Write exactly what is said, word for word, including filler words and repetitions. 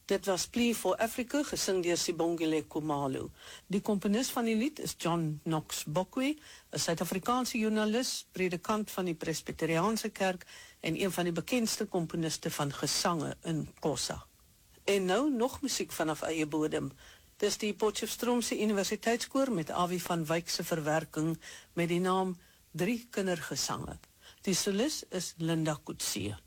Dit was Plea for Africa, gesing deur Sibongile Khumalo. Die komponis van die lied is John Knox Bokwe, 'n Suid-Afrikaanse joernalis, predikant van die Presbyteriaanse Kerk en een van die bekendste komponiste van gesange in Xhosa. En nou nog musiek vanaf eie bodem. Dis die Potchefstroomse Universiteitskoor met Awie van Wyk se verwerking met die naam Drie Kindergesange. Die solis is Linda Coetzee.